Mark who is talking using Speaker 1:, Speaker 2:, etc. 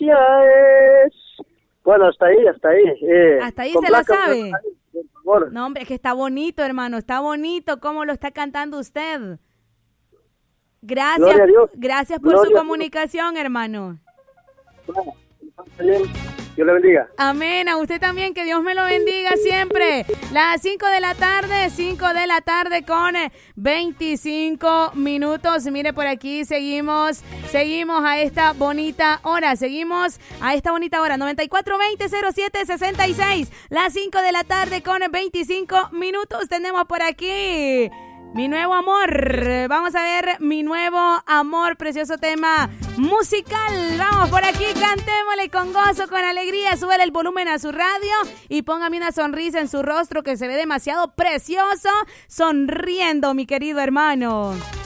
Speaker 1: gracia es... Bueno, hasta ahí.
Speaker 2: Hasta ahí se la sabe.
Speaker 1: Por favor.
Speaker 2: No, hombre, es que está bonito, hermano, está bonito cómo lo está cantando usted. Gracias por su comunicación, hermano.
Speaker 1: Bueno, Dios le bendiga.
Speaker 2: Amén, a usted también, que Dios me lo bendiga siempre. Las 5 de la tarde con 25 minutos. Mire, por aquí seguimos a esta bonita hora, 9420-0766. Las 5 de la tarde con 25 minutos. Tenemos por aquí Mi Nuevo Amor. Vamos a ver Mi Nuevo Amor, precioso tema musical. Vamos por aquí, cantémosle con gozo, con alegría. Súbele el volumen a su radio y póngame una sonrisa en su rostro que se ve demasiado precioso, sonriendo, mi querido hermano.